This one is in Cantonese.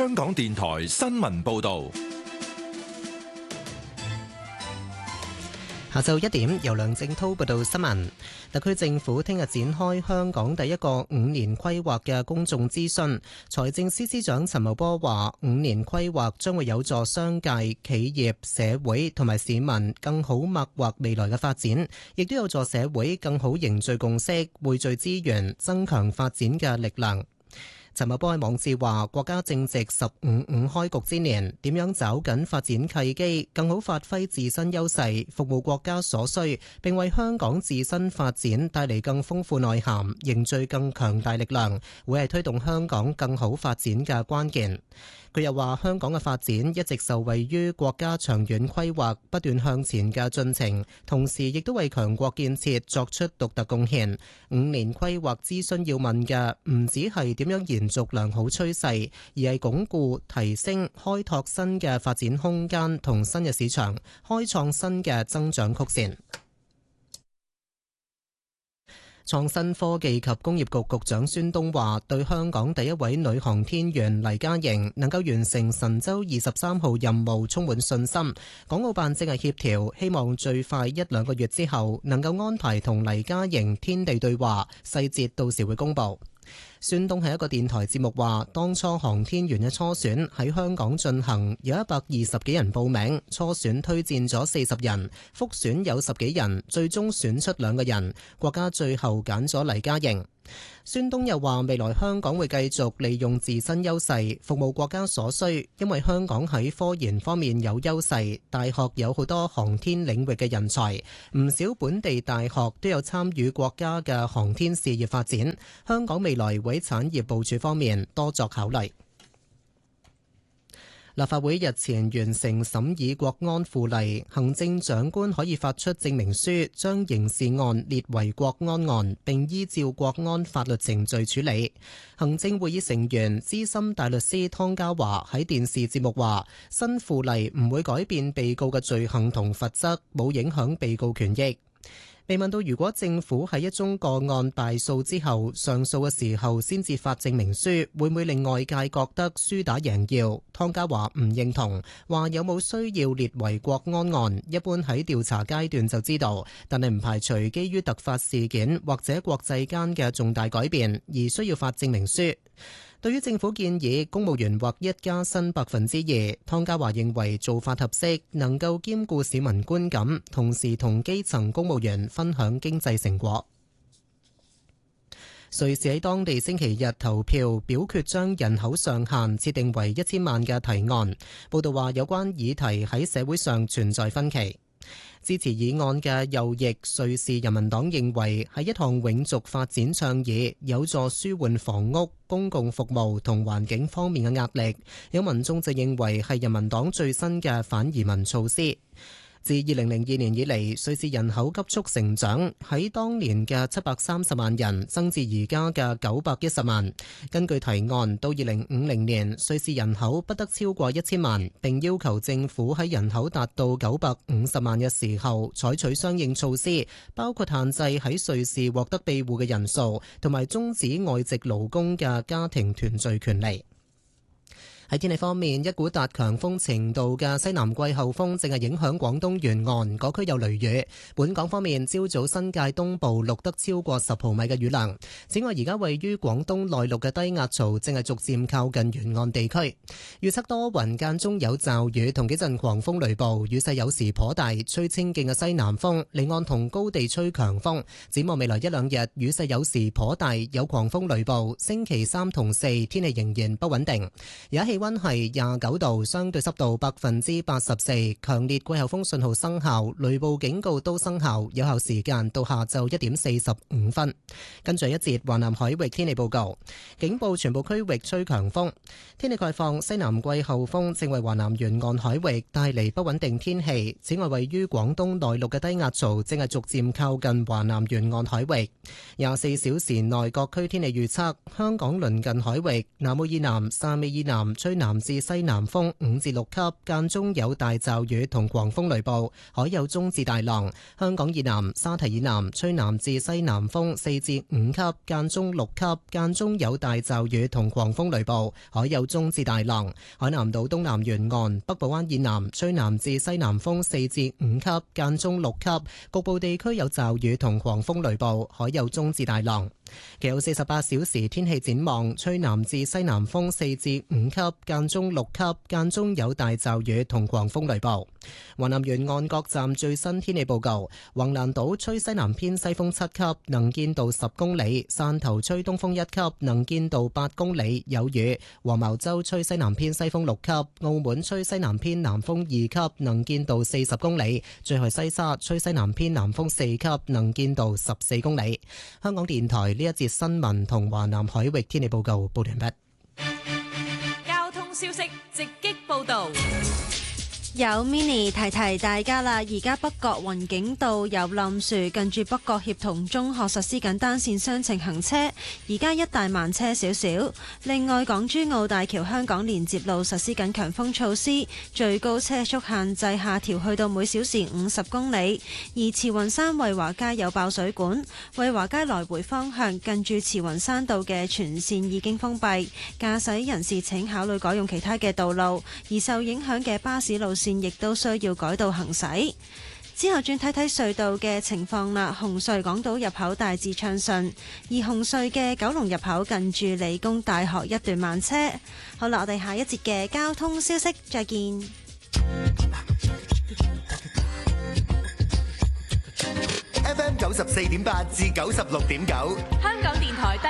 香港電台新聞報道。 下晝1點，由梁正滔報道新聞。特區政府聽日展開香港第一個5年規劃嘅公眾諮詢。財政司司長陳茂波話，5年規劃將會有助商界、企業、社會同埋市民更好擘劃未來嘅發展，亦都有助社會更好凝聚共識、匯聚資源、增強發展嘅力量。陳茂波喺網誌話：國家正值15.5開局之年，點樣抓緊發展契機，更好發揮自身優勢，服務國家所需，並為香港自身發展帶嚟更豐富內涵，凝聚更強大力量，會係推動香港更好發展嘅關鍵。佢又話：香港嘅發展一直受惠於國家長遠規劃不斷向前嘅進程，同時亦都為強國建設作出獨特貢獻。5年規劃諮詢要問嘅唔止係點樣延續良好趨勢，而係鞏固、提升、開拓新嘅發展空間同新嘅市場，開創新嘅增長曲線。創新科技及工業局局長孫東話：對香港第一位女航天員黎嘉瑩能夠完成神舟23號任務充滿信心。港澳辦正係協調，希望最快1-2個月之後能夠安排同黎嘉瑩天地對話，細節到時會公佈。孫東喺一個電台節目話，當初航天員嘅初選喺香港進行，有120幾人報名，初選推薦咗40人，複選有10幾人，最終選出2個人，國家最後揀咗黎嘉瑩。孫東又話，未來香港會繼續利用自身優勢服務國家所需，因為香港喺科研方面有優勢，大學有好多航天領域嘅人才，唔少本地大學都有參與國家嘅航天事業發展，香港未來會喺產業部署方面多作考慮。立法會日前完成審議國安附例，行政長官可以發出證明書，將刑事案列為國安案，並依照國安法律程序處理。行政會議成員資深大律師湯家驊喺電視節目話：新附例唔會改變被告嘅罪行同罰則，冇影響被告權益。被問到如果政府喺一宗個案敗訴之後上訴嘅時候先至發證明書，會唔會令外界覺得輸打贏要？湯家驊唔認同，話有冇需要列為國安案，一般喺調查階段就知道，但係唔排除基於突發事件或者國際間嘅重大改變而需要發證明書。對於政府建議公務員劃一加薪2%，湯家驊認為做法合適，能夠兼顧市民觀感，同時同基層公務員分享經濟成果。瑞士喺當地星期日投票表決將人口上限設定為1000萬嘅提案。報道話有關議題喺社會上存在分歧。支持議案嘅右翼瑞士人民黨認為係一項永續發展倡議，有助舒緩房屋、公共服務同環境方面嘅壓力。有民眾就認為係人民黨最新嘅反移民措施。自2002年以嚟，瑞士人口急速成長，喺當年嘅730萬人增至而家嘅910萬。根據提案，到2050年，瑞士人口不得超過1000萬，並要求政府喺人口達到950萬嘅時候採取相應措施，包括限制喺瑞士獲得庇護嘅人數，同埋終止外籍勞工嘅家庭團聚權利。喺天氣方面，一股達強風程度嘅西南季候風正係影響廣東沿岸，嗰區有雷雨。本港方面，朝早新界東部錄得超過10毫米嘅雨量。此外，而家位於廣東內陸嘅低壓槽正係逐漸靠近沿岸地區。預測多雲間中有驟雨同幾陣狂風雷暴，雨勢有時頗大，吹清勁嘅西南風，離岸同高地吹強風。展望未來1-2日，雨勢有時頗大，有狂風雷暴。星期3同4天氣仍然不穩定。而家氣溫係29度，相對濕度84%，強烈季候風信號生效，雷暴警告都生效，有效時間到下晝1點45分。跟住一節華南海域天氣報告，警報全部區域吹強風。天氣概況，西南季候風正為華南沿岸海域帶嚟不穩定天氣。此外，位於廣東內陸嘅低壓槽正係逐漸靠近華南沿岸海域。24小時內各區天氣預測，香港鄰近海域南澳以南、汕尾以南吹吹南至西南風5至6級，間中有大驟雨同狂風雷暴，海有中至大浪。香港以南、沙堤以南吹南至西南風4至5級，間中6級，間中有大驟雨同狂風雷暴，海有中至大浪。海南島東南沿岸、北部灣以南吹南至西南風4至5級，間中6級，局部地區有驟雨同狂風雷暴，海有中至大浪。其後48小時天氣展望，吹南至西南風4至5級，間中6級，間中有大驟雨同狂風雷暴。華南沿岸各站最新天氣報告：橫瀾島吹西南偏西風7級，能見度10公里；汕頭吹東風1級，能見度8公里，有雨；黃茅洲吹西南偏西風6級；澳門吹西南偏南風2級，能見度40公里；最後西沙吹西南偏南風4級，能見度14公里。香港電台呢一節新聞同華南海域天氣報告報完畢。 交通消息直擊報道。 有 mini 提提大家啦，而家北角雲景道有冧樹，近住北角協同中學實施緊單線雙程行車，而家一帶慢車少少。另外，港珠澳大橋香港連接路實施緊強風措施，最高車速限制下調去到每小時50公里。而慈雲山惠華街有爆水管，惠華街來回方向近住慈雲山道嘅全線已經封閉，駕駛人士請考慮改用其他嘅道路。而受影響嘅巴士路線亦都需要改道行駛。之後轉睇睇隧道嘅情況啦。紅隧港島入口大致暢順，而紅隧嘅九龍入口近住理工大學一段慢車。好啦，我哋下一節嘅交通消息再見。 FM 94.8至96.9， 香港電台